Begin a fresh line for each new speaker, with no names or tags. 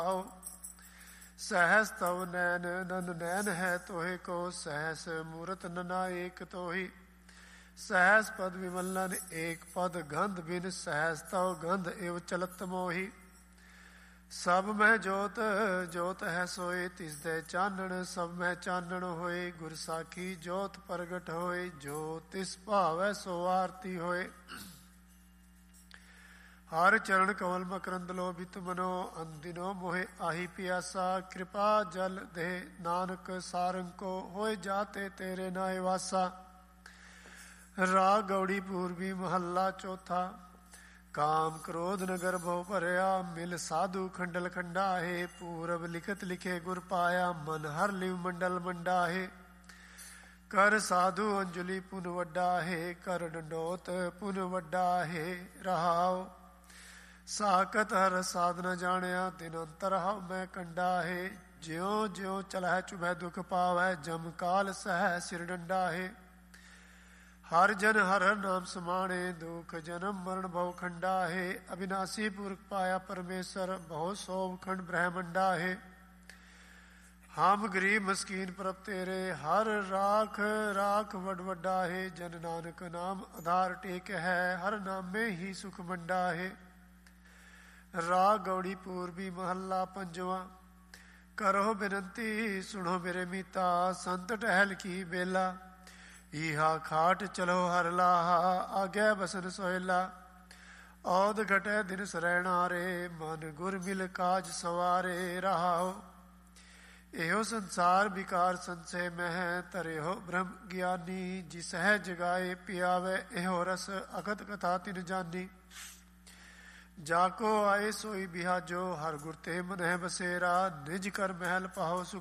सहस तव नैन नन नैन है तोहे को, सहस मूरत नना एक तोहि। सहस पद विमलन एक पद गंध बिन, सहस तव गंध एव चलत मोहि। सब मैं जोत जोत है सोए, तिस दे चानण सब मैं चानण होए। गुर साखी जोत प्रगट होए, जो तिस भावै सो आरती होए। हर चरण कमल मकरंद लोभित मनो, अंदिनो मोहे आही पियासा। कृपा जल दे नानक सारंग को, होए जाते तेरे नाय वासा। राग गौड़ी पूर्वी महला चौथा। काम क्रोध नगर भव भरया, मिल साधु खंडल खंडाहे। पूरब लिखत लिखे गुर पाया, मन हर लिव मंडल मंडाहे। कर साधु अंजलि पुन वड्डा है, कर डंडोत पुन वड्डा है। रहाओ साकत हर साधना जानिया, दिन अंतर हव मैं कंडा है। ज्यों ज्यों चलह चुभै दुख पावै, जम काल सह सिर डंडा है। हर जन हर हर नाम समाणे, दुख जन्म मरण भव खंडा है। अविनाशी पुरख पाया परमेश्वर, बहु सोभ खंड ब्रह्मंडा है। हम गरीब मस्कीन प्रभ तेरे, हर राख राख वड वड्डा है। जन नानक नाम आधार टेक है, हर नाम में ही सुख मंडा है। राग गौड़ी पूर्वी महला पंजवा। करो बिनती सुनो मेरे मीता, संत टहल की बेला। इहा खाट चलो हर लाहा, आज्ञा बसन सोहेला। औद घटे दिन सरैणा रे, मन गुर मिल काज सवारे। रहाओ एहो संसार विकार संशय में है, तरे हो ब्रह्म ज्ञानी। जिस है जगाए पियावे, एहो रस अगत कथा तिन जानी। जाको आए सोई बिहाजो, हर गुर ते मन है बसेरा। निज कर महल पाहो सुख